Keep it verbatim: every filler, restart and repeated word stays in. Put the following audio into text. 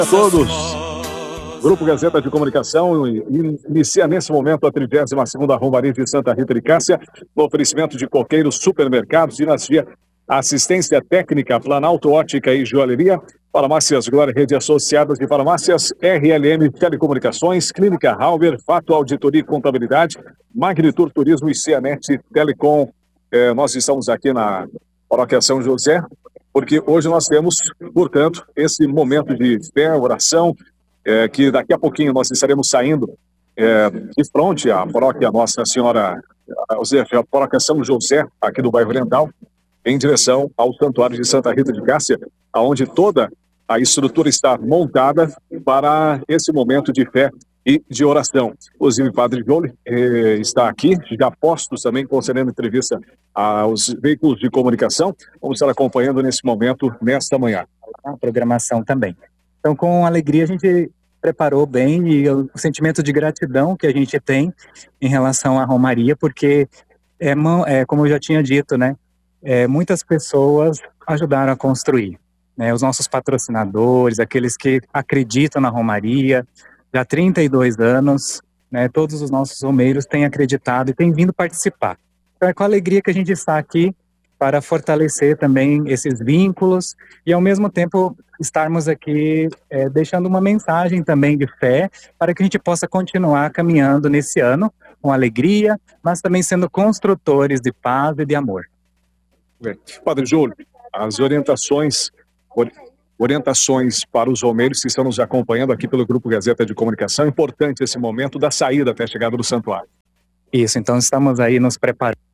Todos. Grupo Gazeta de Comunicação inicia nesse momento a trigésima segunda Romaria de Santa Rita de Cássia, no oferecimento de coqueiros, supermercados, dinastia, assistência técnica, Planalto Ótica e Joalheria, farmácias Glória, rede associadas de farmácias, R L M Telecomunicações, Clínica Halber, Fato Auditoria e Contabilidade, Magnitur Turismo e Cianet Telecom. É, nós estamos aqui na Paróquia São José, porque hoje nós temos, portanto, esse momento de fé, oração, É, que daqui a pouquinho nós estaremos saindo é, de frente à paróquia Nossa Senhora, ou seja, a paróquia São José, aqui do bairro Oriental, em direção ao Santuário de Santa Rita de Cássia, onde toda a estrutura está montada para esse momento de fé e de oração. Inclusive, o Padre Jolie eh, está aqui, já postos também, concedendo entrevista aos veículos de comunicação. Vamos estar acompanhando nesse momento, nesta manhã. A programação também. Então, com alegria, a gente preparou bem e o sentimento de gratidão que a gente tem em relação à Romaria, porque, é, é, como eu já tinha dito, né, é, muitas pessoas ajudaram a construir, né, os nossos patrocinadores, aqueles que acreditam na Romaria, já há trinta e dois anos, né, todos os nossos romeiros têm acreditado e têm vindo participar. Então, é com alegria que a gente está aqui para fortalecer também esses vínculos e, ao mesmo tempo, estarmos aqui é, deixando uma mensagem também de fé para que a gente possa continuar caminhando nesse ano com alegria, mas também sendo construtores de paz e de amor. Padre Júlio, as orientações, orientações para os romeiros que estão nos acompanhando aqui pelo Grupo Gazeta de Comunicação, importante esse momento da saída até a chegada do santuário. Isso, então estamos aí nos preparando